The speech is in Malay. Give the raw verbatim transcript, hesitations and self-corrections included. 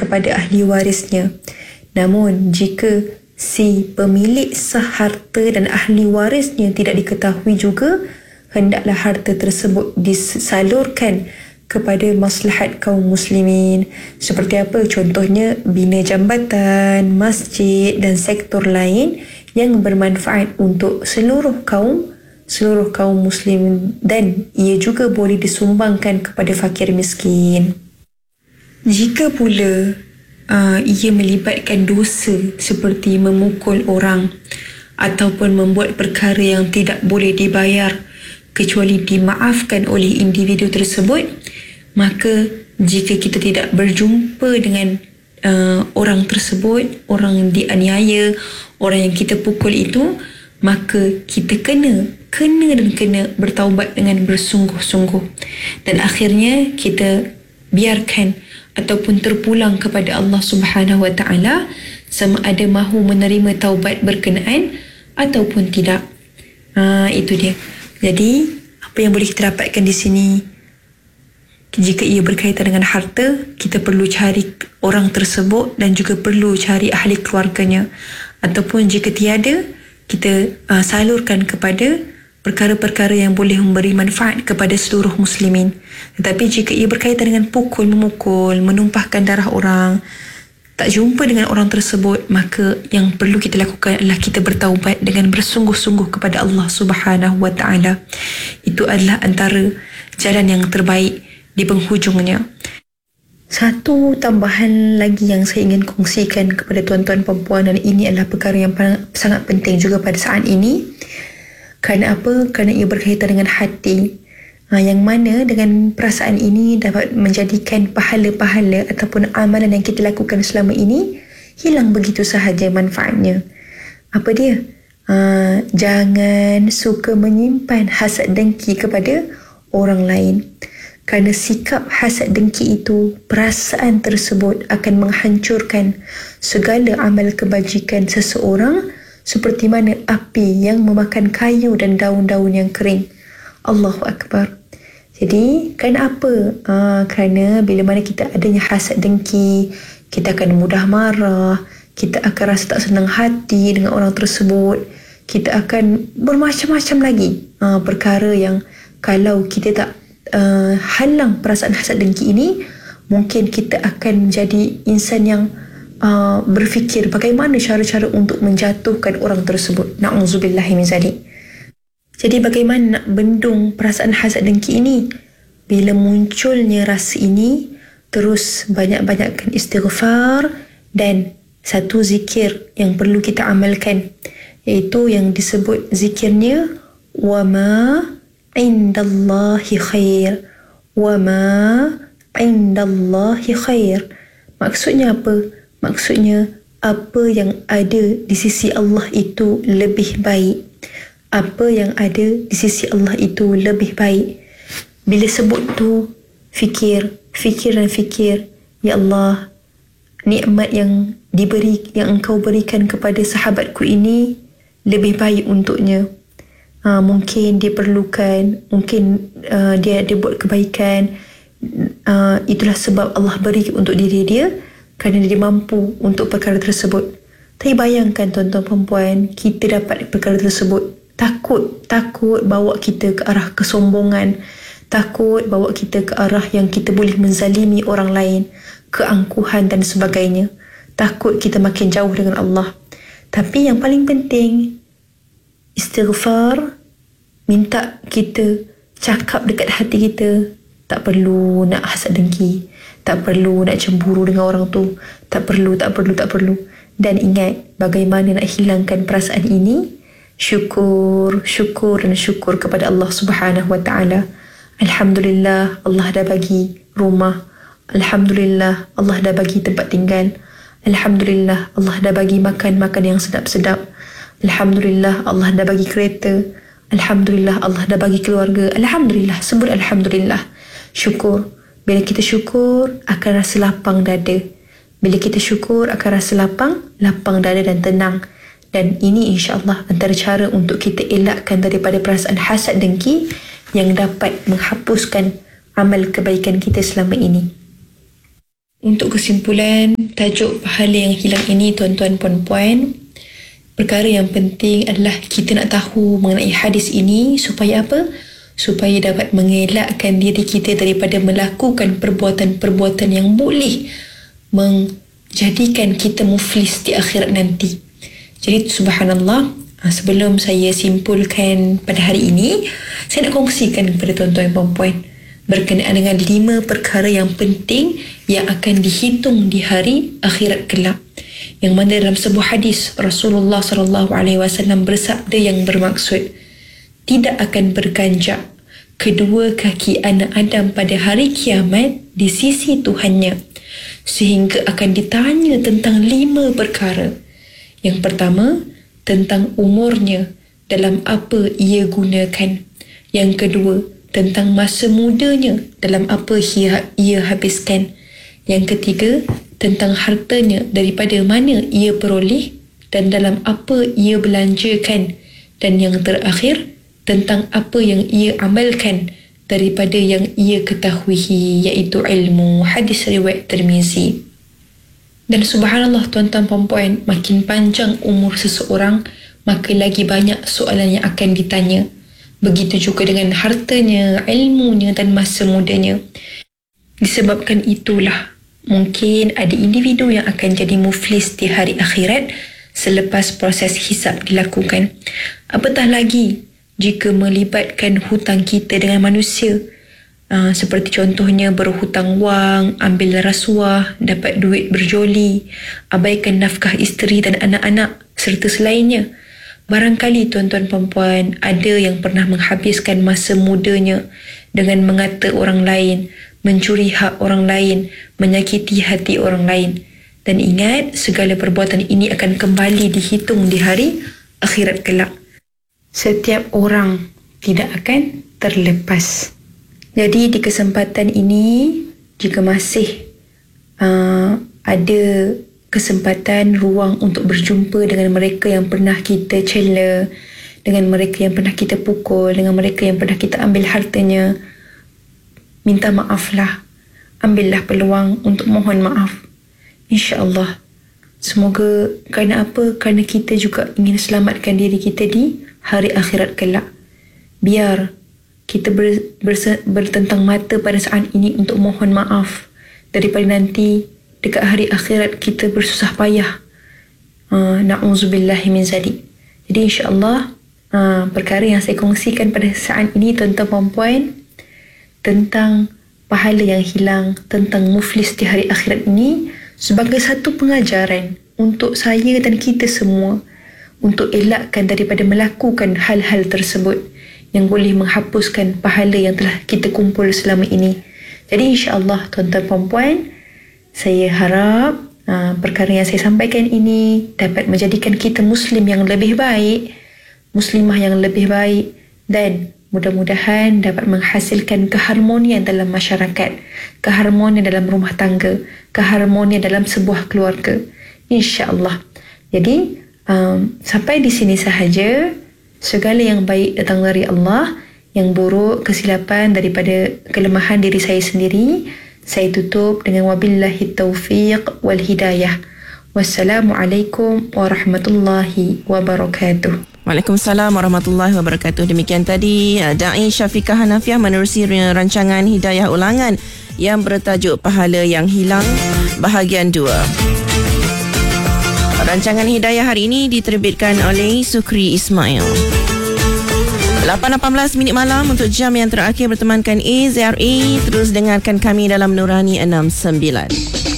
kepada ahli warisnya. Namun jika si pemilik sah harta dan ahli warisnya tidak diketahui juga, hendaklah harta tersebut disalurkan kepada maslahat kaum muslimin. Seperti apa? Contohnya bina jambatan, masjid dan sektor lain yang bermanfaat untuk seluruh kaum seluruh kaum muslim, dan ia juga boleh disumbangkan kepada fakir miskin. Jika pula uh, ia melibatkan dosa seperti memukul orang ataupun membuat perkara yang tidak boleh dibayar kecuali dimaafkan oleh individu tersebut, maka jika kita tidak berjumpa dengan uh, orang tersebut, orang yang dianiaya, orang yang kita pukul itu, maka kita kena kena dan kena bertaubat dengan bersungguh-sungguh, dan akhirnya kita biarkan ataupun terpulang kepada Allah Subhanahu Wa Taala sama ada mahu menerima taubat berkenaan ataupun tidak. Ha, itu dia. Jadi apa yang boleh kita dapatkan di sini, jika ia berkaitan dengan harta, kita perlu cari orang tersebut dan juga perlu cari ahli keluarganya, ataupun jika tiada, kita uh, salurkan kepada perkara-perkara yang boleh memberi manfaat kepada seluruh muslimin. Tetapi jika ia berkaitan dengan pukul, memukul, menumpahkan darah orang, tak jumpa dengan orang tersebut, maka yang perlu kita lakukan adalah kita bertaubat dengan bersungguh-sungguh kepada Allah Subhanahu Wa Taala. Itu adalah antara jalan yang terbaik di penghujungnya. Satu tambahan lagi yang saya ingin kongsikan kepada tuan-tuan perempuan, dan ini adalah perkara yang sangat penting juga pada saat ini. Kerana apa? Kerana ia berkaitan dengan hati, ha, yang mana dengan perasaan ini dapat menjadikan pahala-pahala ataupun amalan yang kita lakukan selama ini hilang begitu sahaja manfaatnya. Apa dia? Ha, jangan suka menyimpan hasad dengki kepada orang lain. Kerana sikap hasad dengki itu, perasaan tersebut akan menghancurkan segala amal kebajikan seseorang, seperti mana api yang memakan kayu dan daun-daun yang kering. Allahu Akbar. Jadi, kerana apa? Aa, kerana bila mana kita adanya hasad dengki, kita akan mudah marah, kita akan rasa tak senang hati dengan orang tersebut, kita akan bermacam-macam lagi aa, perkara yang kalau kita tak aa, halang perasaan hasad dengki ini, mungkin kita akan menjadi insan yang Uh, berfikir bagaimana cara-cara untuk menjatuhkan orang tersebut. Na'udzubillahi min zalik. Jadi bagaimana nak bendung perasaan hasad dengki ini? Bila munculnya rasa ini, terus banyak-banyakkan istighfar dan satu zikir yang perlu kita amalkan, iaitu yang disebut zikirnya wa ma indallahi khair, wa ma indallahi khair. Maksudnya apa? Maksudnya, apa yang ada di sisi Allah itu lebih baik. Apa yang ada di sisi Allah itu lebih baik. Bila sebut tu, fikir, fikir dan fikir, ya Allah, nikmat yang diberi, yang engkau berikan kepada sahabatku ini lebih baik untuknya. Ha, mungkin dia perlukan, mungkin uh, dia dia buat kebaikan. Uh, itulah sebab Allah beri untuk diri dia, kerana dia mampu untuk perkara tersebut. Tapi bayangkan tuan-tuan perempuan, kita dapat perkara tersebut, takut, takut bawa kita ke arah kesombongan, takut bawa kita ke arah yang kita boleh menzalimi orang lain, keangkuhan dan sebagainya. Takut kita makin jauh dengan Allah. Tapi yang paling penting, istighfar, minta kita cakap dekat hati kita, tak perlu nak hasad dengki, tak perlu nak cemburu dengan orang tu, tak perlu, tak perlu, tak perlu. Dan ingat, bagaimana nak hilangkan perasaan ini? Syukur, syukur dan syukur kepada Allah Subhanahu Wa Taala. Alhamdulillah, Allah dah bagi rumah. Alhamdulillah, Allah dah bagi tempat tinggal. Alhamdulillah, Allah dah bagi makan-makan yang sedap-sedap. Alhamdulillah, Allah dah bagi kereta. Alhamdulillah, Allah dah bagi keluarga. Alhamdulillah, sebut Alhamdulillah. Syukur. Bila kita syukur, akan rasa lapang dada. Bila kita syukur, akan rasa lapang, lapang dada dan tenang. Dan ini insya-Allah antara cara untuk kita elakkan daripada perasaan hasad dengki yang dapat menghapuskan amal kebaikan kita selama ini. untuk kesimpulan tajuk pahala yang hilang ini, tuan-tuan puan-puan, perkara yang penting adalah kita nak tahu mengenai hadis ini supaya apa? Supaya dapat mengelakkan diri kita daripada melakukan perbuatan-perbuatan yang boleh menjadikan kita muflis di akhirat nanti. Jadi subhanallah, sebelum saya simpulkan pada hari ini, saya nak kongsikan kepada tuan-tuan dan puan-puan berkenaan dengan lima perkara yang penting yang akan dihitung di hari akhirat kelak. Yang mana dalam sebuah hadis Rasulullah sallallahu alaihi wasallam bersabda yang bermaksud, tidak akan berganjak kedua kaki anak Adam pada hari kiamat di sisi Tuhannya sehingga akan ditanya tentang lima perkara. Yang pertama, tentang umurnya, dalam apa ia gunakan. Yang kedua, tentang masa mudanya, dalam apa ia, ia habiskan. Yang ketiga, tentang hartanya, daripada mana ia peroleh dan dalam apa ia belanjakan. Dan yang terakhir, tentang apa yang ia amalkan daripada yang ia ketahui, iaitu ilmu. Hadis riwayat Tirmizi. Dan subhanallah tuan-tuan puan-puan, makin panjang umur seseorang, maka lagi banyak soalan yang akan ditanya. Begitu juga dengan hartanya, ilmunya dan masa mudanya. Disebabkan itulah, mungkin ada individu yang akan jadi muflis di hari akhirat selepas proses hisab dilakukan. Apatah lagi jika melibatkan hutang kita dengan manusia. Uh, seperti contohnya berhutang wang, ambil rasuah, dapat duit berjoli, abaikan nafkah isteri dan anak-anak serta selainnya. Barangkali tuan-tuan perempuan ada yang pernah menghabiskan masa mudanya dengan mengata orang lain, mencuri hak orang lain, menyakiti hati orang lain. Dan ingat, segala perbuatan ini akan kembali dihitung di hari akhirat kelak. Setiap orang tidak akan terlepas. Jadi di kesempatan ini, jika masih uh, ada kesempatan, ruang untuk berjumpa dengan mereka yang pernah kita cela, dengan mereka yang pernah kita pukul, dengan mereka yang pernah kita ambil hartanya, minta maaflah. Ambillah peluang untuk mohon maaf. InsyaAllah. Semoga kerana apa? Kerana kita juga ingin selamatkan diri kita di hari akhirat kelak. Biar kita ber, ber, bertentang mata pada saat ini untuk mohon maaf, daripada nanti dekat hari akhirat kita bersusah payah. Uh, Na'udzubillahi min zalik. Jadi insyaAllah uh, perkara yang saya kongsikan pada saat ini tuan-tuan puan-puan tentang pahala yang hilang, tentang muflis di hari akhirat ini sebagai satu pengajaran untuk saya dan kita semua untuk elakkan daripada melakukan hal-hal tersebut yang boleh menghapuskan pahala yang telah kita kumpul selama ini. Jadi insya-Allah tuan-tuan puan-puan, saya harap uh, perkara yang saya sampaikan ini dapat menjadikan kita Muslim yang lebih baik, Muslimah yang lebih baik, dan mudah-mudahan dapat menghasilkan keharmonian dalam masyarakat, keharmonian dalam rumah tangga, keharmonian dalam sebuah keluarga. InsyaAllah. Jadi um, sampai di sini sahaja. Segala yang baik datang dari Allah, yang buruk, kesilapan daripada kelemahan diri saya sendiri, saya tutup dengan wabillahi taufiq wal hidayah. Wassalamualaikum warahmatullahi wabarakatuh. Waalaikumsalam warahmatullahi wabarakatuh. Demikian tadi Da'i Syafiqah Hanafiah menerusi rancangan Hidayah Ulangan yang bertajuk Pahala yang Hilang bahagian dua. Rancangan Hidayah hari ini diterbitkan oleh Sukri Ismail. lapan lapan belas minit malam untuk jam yang terakhir bertemankan A Z R A. Terus dengarkan kami dalam Nurani enam sembilan.